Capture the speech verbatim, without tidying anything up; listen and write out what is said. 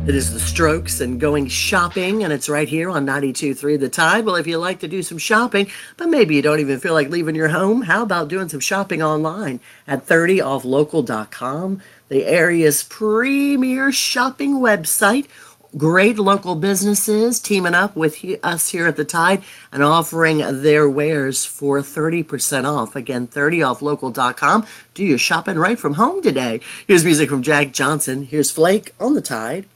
It is the Strokes and Going Shopping, and it's right here on ninety-two point three The Tide. Well, if you like to do some shopping, but maybe you don't even feel like leaving your home, how about doing some shopping online at thirty off local dot com, the area's premier shopping website? Great local businesses teaming up with he- us here at the Tide and offering their wares for thirty percent off. Again, thirty off local dot com. Do your shopping right from home today. Here's music from Jack Johnson. Here's Flake on the Tide.